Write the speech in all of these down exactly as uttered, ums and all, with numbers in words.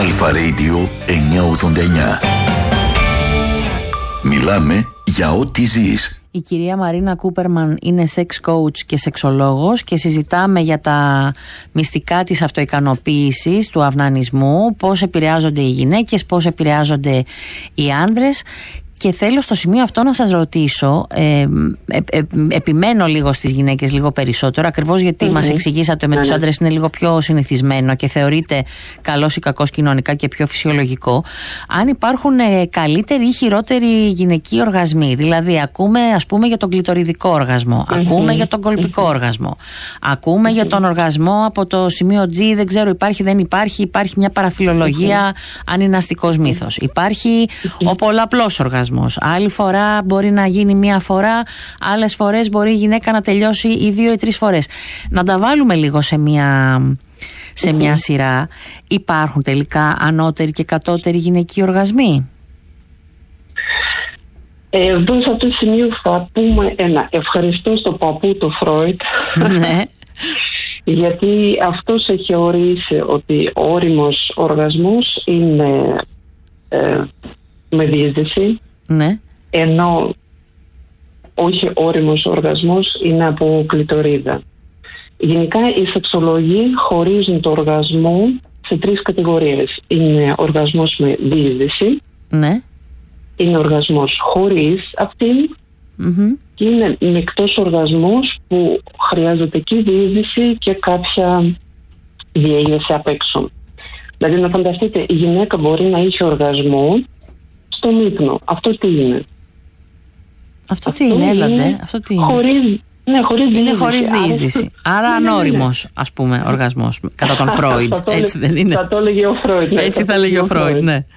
Αλφα Radio εννιακόσια ογδόντα εννιά. Μιλάμε για ό,τι ζεις. Η κυρία Μαρίνα Κούπερμαν είναι sex coach και σεξολόγος και συζητάμε για τα μυστικά της αυτοικανοποίησης, του αυνανισμού, πώς επηρεάζονται οι γυναίκες, πώς επηρεάζονται οι άνδρες. Και θέλω στο σημείο αυτό να σας ρωτήσω, ε, ε, ε, επιμένω λίγο στις γυναίκες λίγο περισσότερο, ακριβώς γιατί mm-hmm. μας εξηγήσατε με mm-hmm. τους άντρες είναι λίγο πιο συνηθισμένο και θεωρείται καλός ή κακός κοινωνικά και πιο φυσιολογικό. Αν υπάρχουν ε, καλύτεροι ή χειρότεροι γυναικοί οργασμοί, δηλαδή ακούμε ας πούμε για τον κλειτοριδικό οργασμό, mm-hmm. ακούμε για τον κολπικό mm-hmm. οργασμό, ακούμε mm-hmm. για τον οργασμό από το σημείο G, δεν ξέρω υπάρχει δεν υπάρχει, υπάρχει μια παραφιλολογία mm-hmm. αν είναι αστικός μύθος, υπάρχει mm-hmm. ο πολλαπλός οργασμός. Άλλη φορά μπορεί να γίνει μία φορά, άλλες φορές μπορεί η γυναίκα να τελειώσει ή δύο ή τρεις φορές. Να τα βάλουμε λίγο σε μία, σε μία mm-hmm. σειρά. Υπάρχουν τελικά ανώτεροι και κατώτεροι γυναικοί οργασμοί? Εδώ σε αυτό το σημείο θα πούμε ένα ευχαριστώ στο παππού το Φρόιντ. Ναι. Γιατί αυτός έχει ορίσει ότι ο όριμος οργασμός είναι ε, με διείσδυση. Ναι. Ενώ όχι όριμος οργασμός είναι από κλειτορίδα. Γενικά οι σεξολόγοι χωρίζουν το οργασμό σε τρεις κατηγορίες. Είναι οργασμός με διείσδυση, ναι. είναι οργασμός χωρίς αυτήν mm-hmm. και είναι μεικτός οργασμός που χρειάζεται και διείσδυση και κάποια διέγερση απ' έξω. Δηλαδή να φανταστείτε, η γυναίκα μπορεί να έχει οργασμό στον ύπνο. Αυτό τι είναι? Αυτό τι αυτό είναι, έλατε. Αυτό τι είναι? Χωρίς, ναι, χωρίς είναι διείσδυση. χωρίς διείσδυση. Άρα, Άρα ανώριμος, ας πούμε, οργασμός. Κατά τον Φρόιντ. Έτσι δεν είναι? Θα το έλεγε ο Φρόιντ. Ναι, έτσι θα έλεγε ο Φρόιντ, ναι.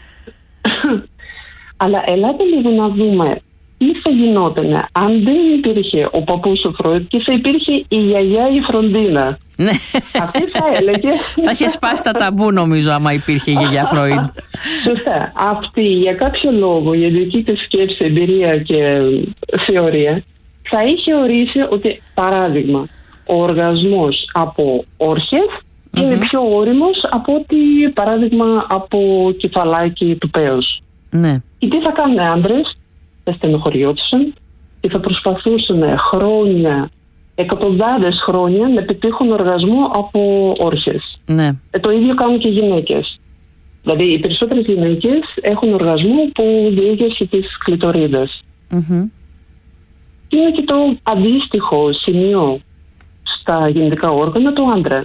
Αλλά ελάτε λίγο να δούμε τι θα γινόταν αν δεν υπήρχε ο παππούς ο Φρόιντ και θα υπήρχε η γιαγιά η Φροντίνα. Ναι. Αυτή θα έλεγε. Θα είχε σπάσει τα ταμπού, νομίζω, άμα υπήρχε η γιαγιά Φρόιντ. Σωστά. Αυτή για κάποιο λόγο, για δική της σκέψη, εμπειρία και θεωρία, θα είχε ορίσει ότι, παράδειγμα, ο οργασμός από όρχες mm-hmm. είναι πιο όριμος από ότι, παράδειγμα, από κεφαλάκι του πέος. Ναι. Και τι θα κάνουν άντρες? Θα στενοχωριόντουσαν και θα προσπαθούσαν χρόνια, εκατοντάδες χρόνια να επιτύχουν οργασμό από όρχες. Ναι. Ε, το ίδιο κάνουν και οι γυναίκες. Δηλαδή οι περισσότερες γυναίκες έχουν οργασμό από διέγερση της κλειτορίδας. Mm-hmm. Είναι και το αντίστοιχο σημείο στα γεννητικά όργανα του άντρα.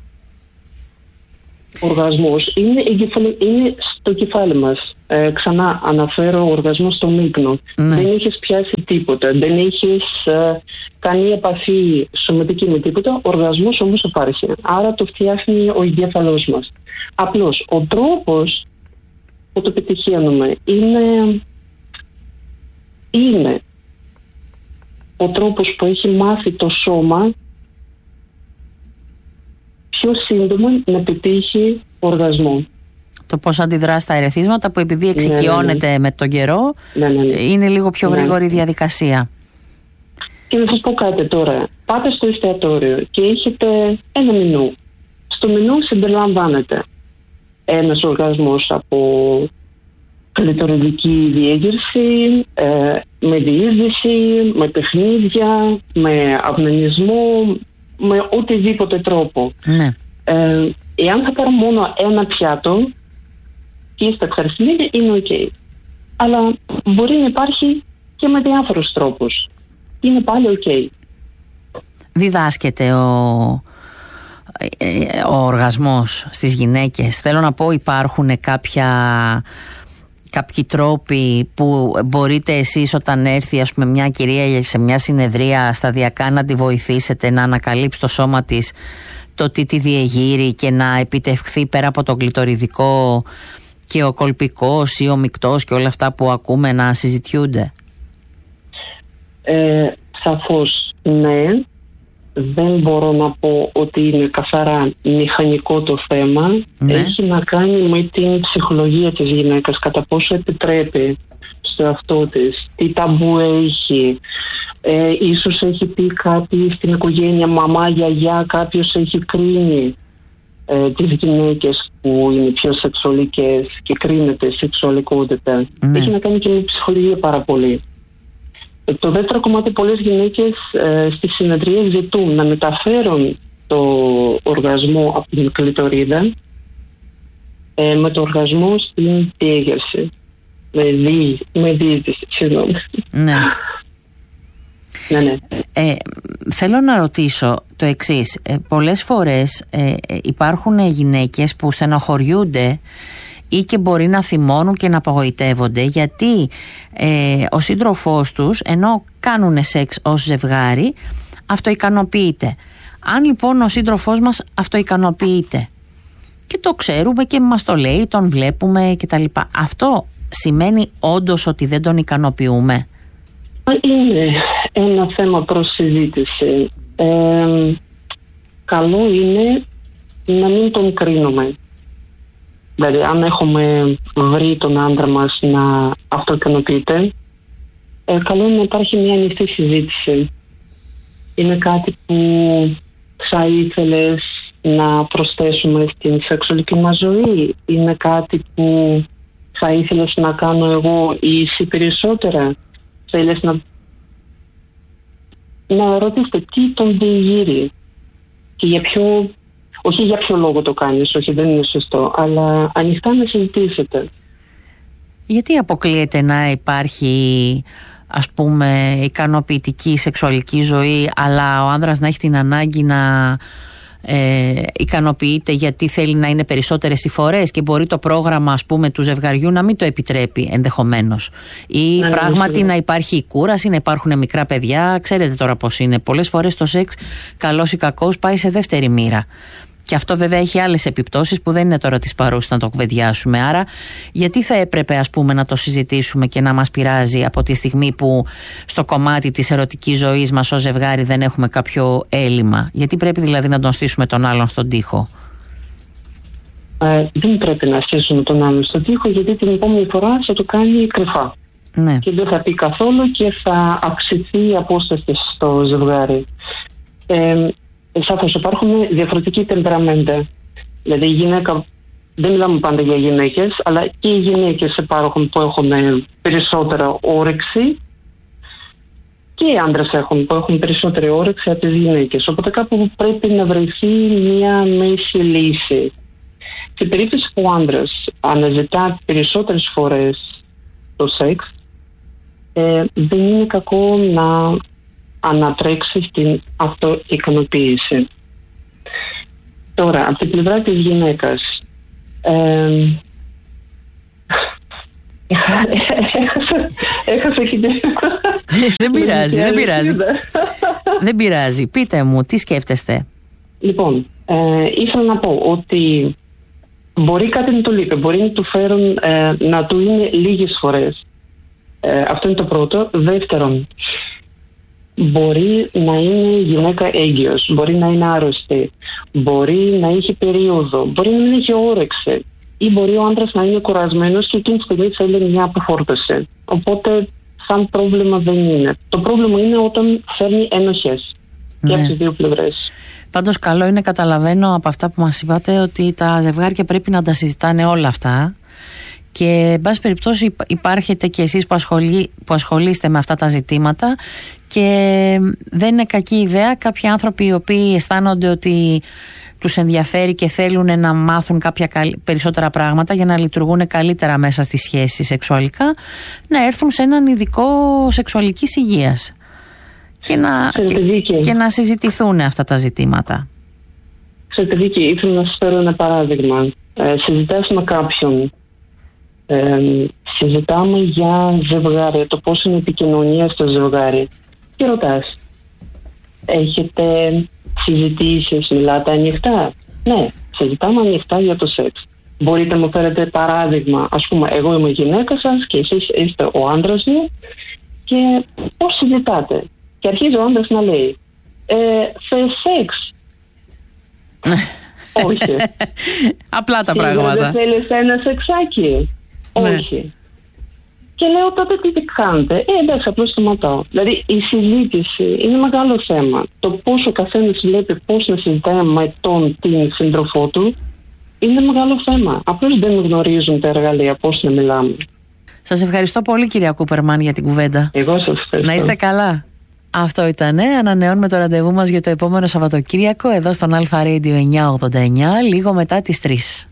Ο οργασμός είναι, είναι στο κεφάλι μας. Ε, ξανά αναφέρω οργασμό στον ύπνο. Ναι. Δεν έχεις πιάσει τίποτα, δεν έχεις ε, κάνει επαφή σωματική με τίποτα. Ο οργασμός όμως υπάρχει. Άρα το φτιάχνει ο εγκέφαλός μας. Απλώς ο τρόπος που το πετυχαίνουμε είναι, είναι ο τρόπος που έχει μάθει το σώμα πιο σύντομα να πετύχει οργασμό. Το πώς αντιδρά στα ερεθίσματα που επειδή εξοικειώνεται ναι, ναι, ναι. με τον καιρό ναι, ναι, ναι. είναι λίγο πιο ναι. γρήγορη διαδικασία. Και να σας πω κάτι τώρα. Πάτε στο εστιατόριο και έχετε ένα μενού. Στο μενού συμπεριλαμβάνεται ένας οργασμός από κλειτοριδική διέγερση, ε, με διείσδυση, με παιχνίδια, με αυνανισμό, με οτιδήποτε τρόπο. Ναι. Ε, εάν θα πάρω μόνο ένα πιάτο και είστε ευχαριστημένοι, είναι οκ. Okay. Αλλά μπορεί να υπάρχει και με διάφορους τρόπους. Είναι πάλι οκ. Okay. Διδάσκεται ο, ο οργασμός στις γυναίκες. Θέλω να πω, υπάρχουν κάποια... κάποιοι τρόποι που μπορείτε εσείς όταν έρθει ας πούμε μια κυρία σε μια συνεδρία σταδιακά να τη βοηθήσετε να ανακαλύψει το σώμα της, το τι τη διεγείρει και να επιτευχθεί πέρα από το κλειτοριδικό και ο κολπικός ή ο μεικτός και όλα αυτά που ακούμε να συζητιούνται? Ε, σαφώς ναι. Δεν μπορώ να πω ότι είναι καθαρά μηχανικό το θέμα. Ναι. Έχει να κάνει με την ψυχολογία της γυναίκας, κατά πόσο επιτρέπει στο εαυτό της, τι ταμπού έχει, ε, ίσως έχει πει κάτι στην οικογένεια, μαμά, γιαγιά, κάποιος έχει κρίνει ε, τις γυναίκες που είναι πιο σεξουαλικές και κρίνεται σεξουαλικότητα. Mm. Έχει να κάνει και με ψυχολογία πάρα πολύ. Το δεύτερο κομμάτι, πολλές γυναίκες ε, στις συνεδρίες ζητούν να μεταφέρουν το οργασμό από την κλειτορίδα ε, με το οργασμό στην διέγερση. Με, δι, με διείσδυση, συγγνώμη. Ναι. ναι, ναι. Ε, θέλω να ρωτήσω το εξής. Ε, πολλές φορές ε, υπάρχουν γυναίκες που στενοχωριούνται ή και μπορεί να θυμώνουν και να απογοητεύονται γιατί ε, ο σύντροφός τους, ενώ κάνουν σεξ ως ζευγάρι, αυτοικανοποιείται. Αν λοιπόν ο σύντροφός μας αυτοικανοποιείται και το ξέρουμε και μας το λέει, τον βλέπουμε κτλ, αυτό σημαίνει όντως ότι δεν τον ικανοποιούμε? Είναι ένα θέμα προς συζήτηση. Ε, καλό είναι να μην τον κρίνουμε. Δηλαδή, αν έχουμε βρει τον άντρα μας να αυτοικανοποιείται, ε, καλό είναι να υπάρχει μια ανοιχτή συζήτηση. Είναι κάτι που θα ήθελες να προσθέσουμε στην σεξουαλική μας ζωή? Είναι κάτι που θα ήθελες να κάνω εγώ ή εσύ περισσότερα? Θέλεις να, να ρωτήσετε τι τον διηγείρει και για ποιο, όχι για ποιο λόγο το κάνεις, όχι δεν είναι σωστό, αλλά ανοιχτά να συζητήσετε. Γιατί αποκλείεται να υπάρχει, ας πούμε, ικανοποιητική σεξουαλική ζωή, αλλά ο άνδρας να έχει την ανάγκη να ε, ικανοποιείται γιατί θέλει να είναι περισσότερες οι φορές και μπορεί το πρόγραμμα, ας πούμε, του ζευγαριού να μην το επιτρέπει ενδεχομένως, ή ναι, πράγματι ναι, ναι. να υπάρχει η κούραση, να υπάρχουν μικρά παιδιά. Ξέρετε τώρα πώς είναι, πολλές φορές το σεξ, καλός ή κακός, πάει σε δεύτερη μοίρα. Και αυτό βέβαια έχει άλλες επιπτώσεις που δεν είναι τώρα της παρούσης να το κουβεντιάσουμε. Άρα γιατί θα έπρεπε, ας πούμε, να το συζητήσουμε και να μας πειράζει από τη στιγμή που στο κομμάτι της ερωτικής ζωής μας ως ζευγάρι δεν έχουμε κάποιο έλλειμμα? Γιατί πρέπει δηλαδή να τον στήσουμε τον άλλον στον τοίχο? Ε, δεν πρέπει να στήσουμε τον άλλον στον τοίχο, γιατί την επόμενη φορά θα το κάνει κρυφά. Ναι. Και δεν θα πει καθόλου και θα αυξηθεί η απόσταση στο ζευγάρι. Ε, Σαφώς υπάρχουν διαφορετικοί τεμπεραμέντα. Δηλαδή η γυναίκα, δεν μιλάμε πάντα για γυναίκες, αλλά και οι γυναίκες υπάρχουν που έχουν περισσότερα όρεξη και οι άντρες έχουν που έχουν περισσότερη όρεξη από τις γυναίκες. Οπότε κάπου πρέπει να βρεθεί μια μέση λύση. Σε περίπτωση που ο άντρας αναζητά περισσότερες φορές το σεξ, ε, δεν είναι κακό να ανατρέξει στην αυτοικανοποίηση. Τώρα, από την πλευρά της γυναίκας, ε, έχασα και δεν πειράζει, δεν πειράζει. Δεν πειράζει. Πείτε μου, τι σκέφτεστε? Λοιπόν, ε, ήθελα να πω ότι μπορεί κάτι να του λείπει, μπορεί να του φέρουν, ε, να του είναι λίγες φορές. Ε, αυτό είναι το πρώτο. Δεύτερον, μπορεί να είναι γυναίκα έγκυος, μπορεί να είναι άρρωστη, μπορεί να έχει περίοδο, μπορεί να μην έχει όρεξη, ή μπορεί ο άντρας να είναι κουρασμένος και εκείνη τη στιγμή θέλει μια αποφόρτωση. Οπότε, σαν πρόβλημα δεν είναι. Το πρόβλημα είναι όταν φέρνει ενοχές, ναι, και από τις δύο πλευρές. Πάντως, καλό είναι, καταλαβαίνω από αυτά που μας είπατε, ότι τα ζευγάρια πρέπει να τα συζητάνε όλα αυτά. Και εν πάση περιπτώσει υπάρχετε και εσείς που, ασχολεί, που ασχολείστε με αυτά τα ζητήματα, και δεν είναι κακή ιδέα κάποιοι άνθρωποι οι οποίοι αισθάνονται ότι τους ενδιαφέρει και θέλουν να μάθουν κάποια περισσότερα πράγματα για να λειτουργούν καλύτερα μέσα στη σχέση σεξουαλικά, να έρθουν σε έναν ειδικό σεξουαλικής υγείας και να, και, και να συζητηθούν αυτά τα ζητήματα. Ξέρετε Βίκη, ήθελα να σας φέρω ένα παράδειγμα. Ε, συζητάς με κάποιον, Ε, συζητάμε για ζευγάρι, το πώς είναι η επικοινωνία στο ζευγάρι, και ρωτάς, έχετε συζητήσεις, μιλάτε ανοιχτά? Ναι, συζητάμε ανοιχτά για το σεξ. Μπορείτε να μου φέρετε παράδειγμα? Ας πούμε, εγώ είμαι η γυναίκα σας και εσείς είστε ο άντρας μου, και πώς συζητάτε? Και αρχίζει ο άντρας να λέει, ε, θες σεξ? Όχι. Απλά τα πράγματα. Δεν θέλεις ένα σεξάκι? Όχι. Ναι. Και λέω, τότε τι κάνετε? Ε, εντάξει, απλώς σταματάω. Δηλαδή η συζήτηση είναι μεγάλο θέμα. Το πώς ο καθένας βλέπει πώς να συζητάει με τον την σύντροφό του είναι μεγάλο θέμα. Απλώς δεν γνωρίζουν τα εργαλεία, πώς να μιλάμε. Σας ευχαριστώ πολύ, κυρία Κούπερμαν, για την κουβέντα. Εγώ σας ευχαριστώ. Να είστε καλά. Αυτό ήτανε. Ανανεώνουμε το ραντεβού μας για το επόμενο Σαββατοκύριακο εδώ στον Αλφα Radio εννιακόσια ογδόντα εννιά, λίγο μετά τις τρεις.